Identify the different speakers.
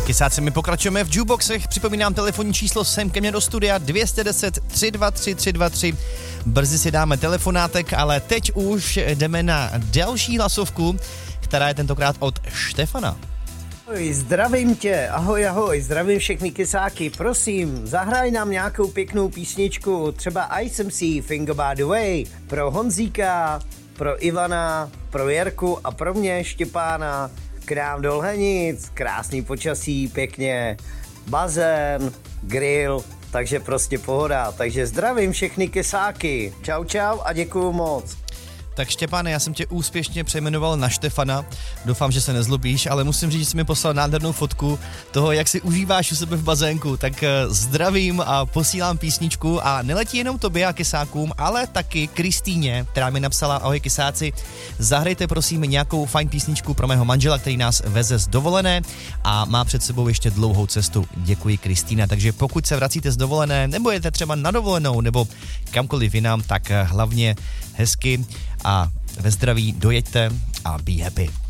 Speaker 1: Kysáci, my pokračujeme v jukeboxech, připomínám telefonní číslo sem ke mně do studia 210 323 323. Brzy si dáme telefonátek, ale teď už jdeme na další hlasovku, která je tentokrát od Štefana.
Speaker 2: Ahoj, zdravím tě, ahoj, zdravím všechny kysáky, prosím, zahraj nám nějakou pěknou písničku, třeba Ice MC, Finger by the Way, pro Honzíka, pro Ivana, pro Jirku a pro mě, Štěpána, k nám do Lhenic, krásný počasí, pěkně, bazén, grill, takže prostě pohoda, takže zdravím všechny kysáky, čau a děkuju moc.
Speaker 1: Tak Štěpáne, já jsem tě úspěšně přejmenoval na Štefana, doufám, že se nezlobíš, ale musím říct, že jsi mi poslal nádhernou fotku toho, jak si užíváš u sebe v bazénku, tak zdravím a posílám písničku a neletí jenom tobě a kysákům, ale taky Kristýně, která mi napsala: ahoj kysáci, zahrajte prosím nějakou fajn písničku pro mého manžela, který nás veze z dovolené a má před sebou ještě dlouhou cestu. Děkuji, Kristýna, takže pokud se vracíte z dovolené, nebo jdete třeba na dovolenou, nebo kamkoliv jinam, tak hlavně hezky a ve zdraví dojeďte a be happy.